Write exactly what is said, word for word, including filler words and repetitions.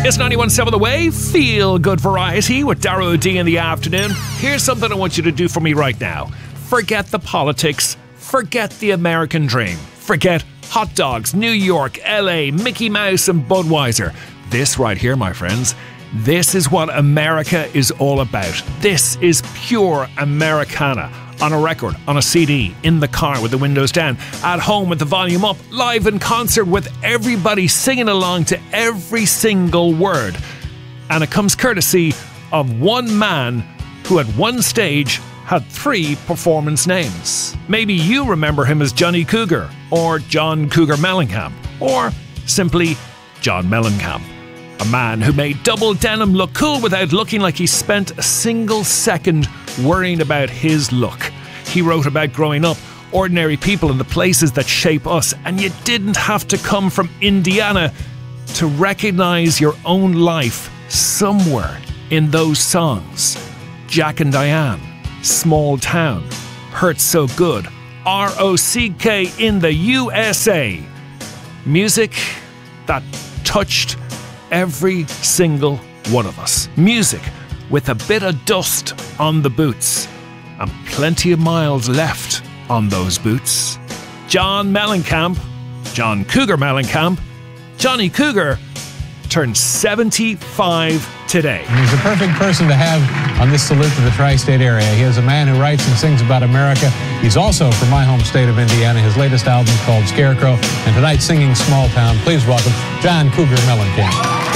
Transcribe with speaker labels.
Speaker 1: It's ninety-one point seven The Wave, feel good variety with Darrow D in the afternoon. Here's something I want you to do for me right now. Forget the politics. Forget the American dream. Forget hot dogs, New York, L A, Mickey Mouse and Budweiser. This right here, my friends, this is what America is all about. This is pure Americana. On a record, on a C D, in the car with the windows down, at home with the volume up, live in concert with everybody singing along to every single word. And it comes courtesy of one man who at one stage had three performance names. Maybe you remember him as Johnny Cougar, or John Cougar Mellencamp, or simply John Mellencamp. A man who made double denim look cool without looking like he spent a single second worrying about his look. He wrote about growing up, ordinary people in the places that shape us, and you didn't have to come from Indiana to recognize your own life somewhere in those songs. Jack and Diane, Small Town, Hurt So Good, R O C K in the U S A. Music that touched every single one of us. Music with a bit of dust on the boots and plenty of miles left on those boots. John Mellencamp, John Cougar Mellencamp, Johnny Cougar turned seventy-five today.
Speaker 2: He's the perfect person to have on this salute to the tri-state area. He is a man who writes and sings about America. He's also from my home state of Indiana. His latest album is called Scarecrow, and tonight singing Small Town. Please welcome John Cougar Mellencamp.